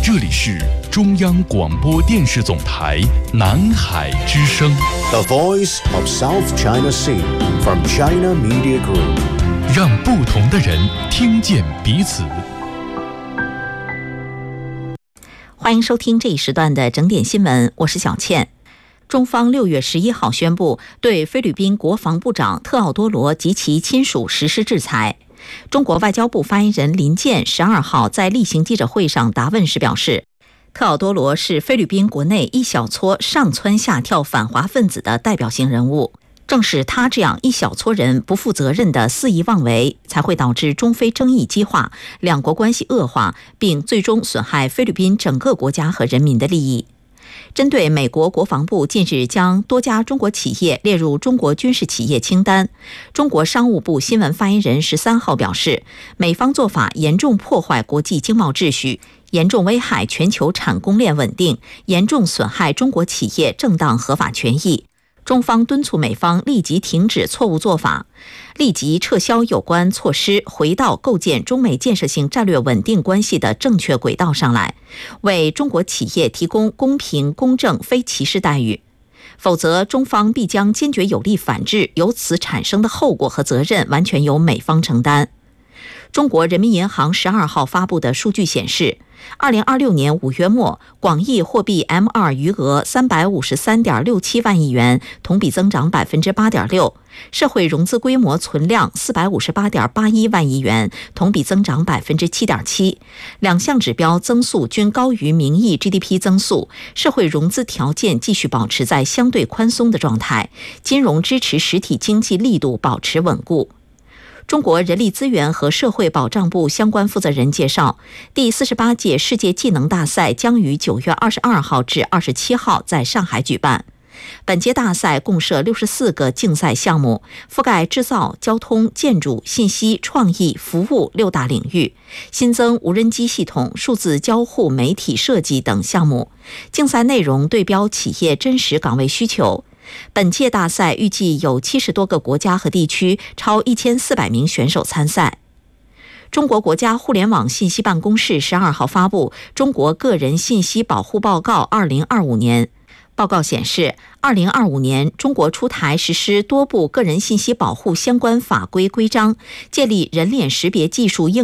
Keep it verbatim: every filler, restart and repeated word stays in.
这里是中央广播电视总台南海之声 The Voice of South China Sea from China Media Group， 让不同的人听见彼此。 欢迎收听这一时段的整点新闻，我是小倩。中方六月十一号宣布对菲律宾国防部长特奥多罗及其亲属实施制裁。中国外交部发言人林健十二号在例行记者会上答问时表示，特奥多罗是菲律宾国内一小撮上蹿下跳反华分子的代表性人物，正是他这样一小撮人不负责任的肆意妄为，才会导致中非争议激化，两国关系恶化，并最终损害菲律宾整个国家和人民的利益。针对美国国防部近日将多家中国企业列入中国军事企业清单，中国商务部新闻发言人十三号表示，美方做法严重破坏国际经贸秩序，严重危害全球产供链稳定，严重损害中国企业正当合法权益。中方敦促美方立即停止错误做法，立即撤销有关措施，回到构建中美建设性战略稳定关系的正确轨道上来，为中国企业提供公平、公正、非歧视待遇。否则，中方必将坚决有力反制，由此产生的后果和责任完全由美方承担。中国人民银行十二号发布的数据显示，二零二六年五月末，广义货币 M 二 余额三百五十三点六七万亿元，同比增长百分之八点六；社会融资规模存量四百五十八点八一万亿元，同比增长百分之七点七。两项指标增速均高于名义 G D P 增速，社会融资条件继续保持在相对宽松的状态，金融支持实体经济力度保持稳固。中国人力资源和社会保障部相关负责人介绍，第四十八届世界技能大赛将于九月二十二号至二十七号在上海举办。本届大赛共设六十四个竞赛项目，覆盖制造、交通、建筑、信息、创意、服务六大领域，新增无人机系统、数字交互、媒体设计等项目。竞赛内容对标企业真实岗位需求。本届大赛预计有七十多个国家和地区，超一千四百名选手参赛。中国国家互联网信息办公室十二号发布《中国个人信息保护报告二零二五年》。报告显示，二零二五年中国出台实施多部个人信息保护相关法规规章，建立人脸识别技术应